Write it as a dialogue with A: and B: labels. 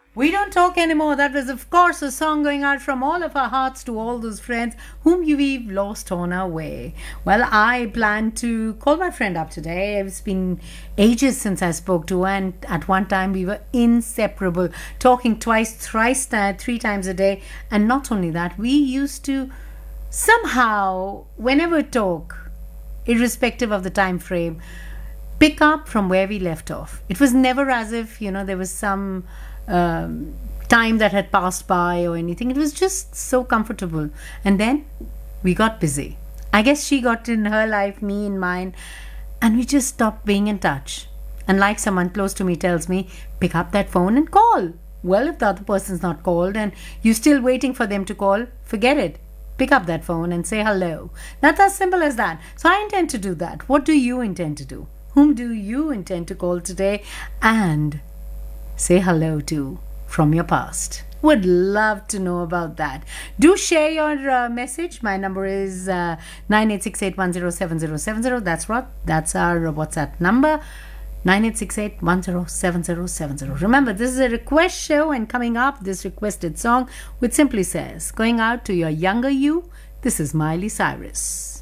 A: We don't talk anymore. That was, of course, a song going out from all of our hearts to all those friends whom we've lost on our way. Well, I plan to call my friend up today. It's been ages since I spoke to her, and at one time we were inseparable, talking twice, thrice, three times a day. And not only that, we used to somehow, whenever talk, irrespective of the time frame, pick up from where we left off. It was never as if, there was some time that had passed by or anything. It was just so comfortable. And then we got busy. I guess she got in her life, me in mine, and we just stopped being in touch. And like someone close to me tells me, pick up that phone and call. Well, if the other person's not called and you're still waiting for them to call, forget it. Pick up that phone and say hello. That's as simple as that. So I intend to do that. What do you intend to do? Whom do you intend to call today and say hello to from your past? Would love to know about that. Do share your message. My number is 9868107070. That's our WhatsApp number, 9868107070. Remember, this is a request show, and coming up, this requested song which simply says, going out to your younger you, this is Miley Cyrus.